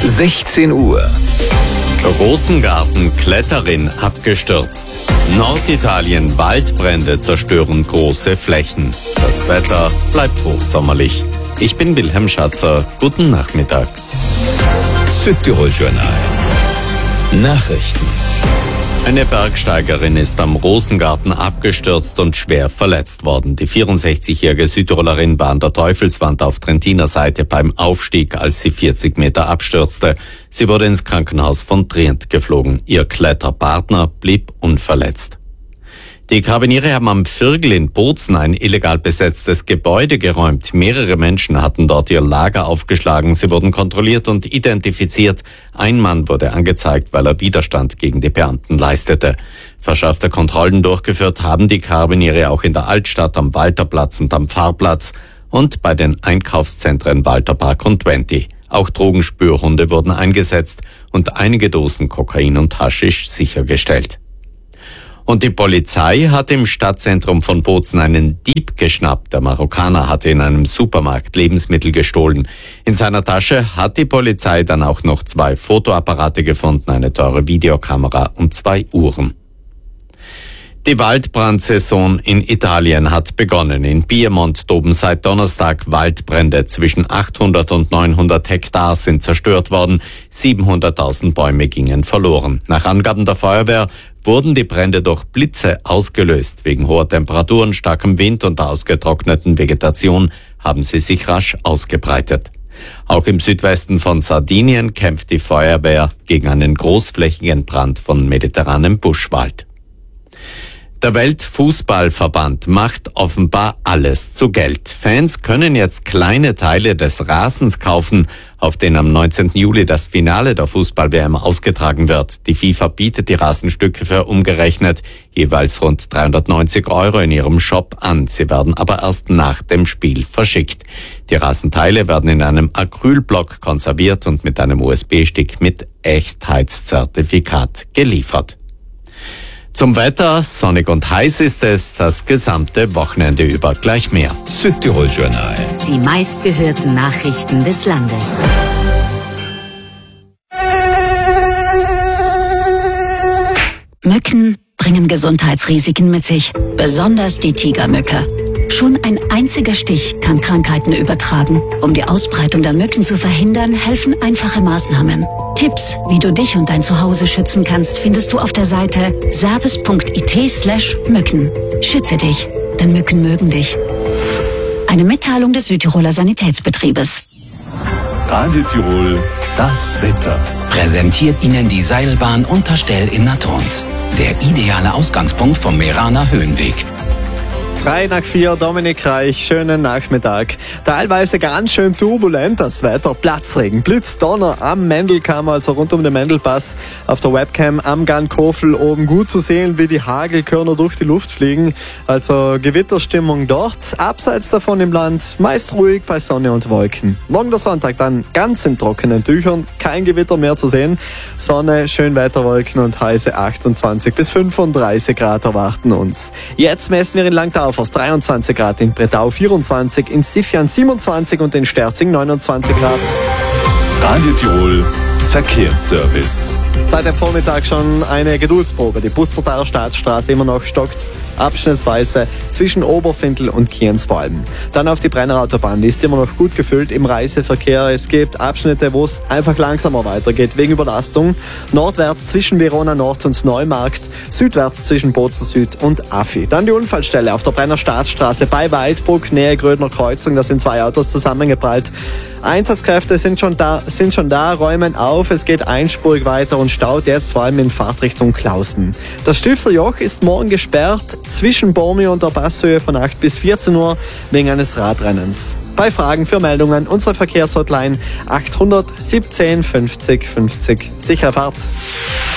16 Uhr. Rosengarten-Kletterin abgestürzt. Norditalien Waldbrände zerstören große Flächen. Das Wetter bleibt hochsommerlich. Ich bin Wilhelm Schatzer. Guten Nachmittag. Südtirol Journal. Nachrichten. Eine Bergsteigerin ist am Rosengarten abgestürzt und schwer verletzt worden. Die 64-jährige Südtirolerin war an der Teufelswand auf Trentiner Seite beim Aufstieg, als sie 40 Meter abstürzte. Sie wurde ins Krankenhaus von Trient geflogen. Ihr Kletterpartner blieb unverletzt. Die Karabiniere haben am Virgel in Bozen ein illegal besetztes Gebäude geräumt. Mehrere Menschen hatten dort ihr Lager aufgeschlagen. Sie wurden kontrolliert und identifiziert. Ein Mann wurde angezeigt, weil er Widerstand gegen die Beamten leistete. Verschärfte Kontrollen durchgeführt haben die Karabiniere auch in der Altstadt, am Walterplatz und am Pfarrplatz und bei den Einkaufszentren Walterpark und Twenti. Auch Drogenspürhunde wurden eingesetzt und einige Dosen Kokain und Haschisch sichergestellt. Und die Polizei hat im Stadtzentrum von Bozen einen Dieb geschnappt. Der Marokkaner hatte in einem Supermarkt Lebensmittel gestohlen. In seiner Tasche hat die Polizei dann auch noch 2 Fotoapparate gefunden, eine teure Videokamera und 2 Uhren. Die Waldbrandsaison in Italien hat begonnen. In Piemont toben seit Donnerstag Waldbrände. Zwischen 800 und 900 Hektar sind zerstört worden. 700.000 Bäume gingen verloren. Nach Angaben der Feuerwehr wurden die Brände durch Blitze ausgelöst. Wegen hoher Temperaturen, starkem Wind und der ausgetrockneten Vegetation haben sie sich rasch ausgebreitet. Auch im Südwesten von Sardinien kämpft die Feuerwehr gegen einen großflächigen Brand von mediterranem Buschwald. Der Weltfußballverband macht offenbar alles zu Geld. Fans können jetzt kleine Teile des Rasens kaufen, auf denen am 19. Juli das Finale der Fußball-WM ausgetragen wird. Die FIFA bietet die Rasenstücke für umgerechnet jeweils rund 390 € in ihrem Shop an. Sie werden aber erst nach dem Spiel verschickt. Die Rasenteile werden in einem Acrylblock konserviert und mit einem USB-Stick mit Echtheitszertifikat geliefert. Zum Wetter, sonnig und heiß ist es das gesamte Wochenende über. Gleich mehr. Südtirol Journal. Die meistgehörten Nachrichten des Landes. Mücken bringen Gesundheitsrisiken mit sich, besonders die Tigermücke. Schon ein einziger Stich kann Krankheiten übertragen. Um die Ausbreitung der Mücken zu verhindern, helfen einfache Maßnahmen. Tipps, wie du dich und dein Zuhause schützen kannst, findest du auf der Seite service.it/Mücken. Schütze dich, denn Mücken mögen dich. Eine Mitteilung des Südtiroler Sanitätsbetriebes. Radio Tirol, das Wetter. Präsentiert Ihnen die Seilbahn Unterstell in Natrons. Der ideale Ausgangspunkt vom Meraner Höhenweg. 3:04, Dominik Reich, schönen Nachmittag. Teilweise ganz schön turbulent das Wetter. Platzregen, Blitz, Donner am Mendelkamm, also rund um den Mendelpass. Auf der Webcam am Gankofel oben gut zu sehen, wie die Hagelkörner durch die Luft fliegen. Also Gewitterstimmung dort. Abseits davon im Land meist ruhig bei Sonne und Wolken. Morgen der Sonntag dann ganz in trockenen Tüchern. Kein Gewitter mehr zu sehen. Sonne, Schönwetterwolken und heiße 28 bis 35 Grad erwarten uns. Jetzt messen wir in Langtau aus 23 Grad, in Bretau 24, in Sifjan 27 und in Sterzing 29 Grad. Radio Tirol, Verkehrsservice. Seit dem Vormittag schon eine Geduldsprobe. Die Bustertaler Staatsstraße immer noch stockt abschnittsweise zwischen Oberfindl und Kienz vor allem. Dann auf die Brenner Autobahn, die ist immer noch gut gefüllt im Reiseverkehr. Es gibt Abschnitte, wo es einfach langsamer weitergeht wegen Überlastung. Nordwärts zwischen Verona Nord und Neumarkt, südwärts zwischen Bozen Süd und Affi. Dann die Unfallstelle auf der Brenner Staatsstraße bei Weidbruck, Nähe Grödner Kreuzung. Da sind 2 Autos zusammengeprallt. Einsatzkräfte sind schon da, räumen auf. Es geht einspurig weiter und staut jetzt vor allem in Fahrtrichtung Klausen. Das Stilfser Joch ist morgen gesperrt zwischen Bormio und der Passhöhe von 8 bis 14 Uhr wegen eines Radrennens. Bei Fragen für Meldungen unsere Verkehrshotline 817 50 50. Sichere Fahrt.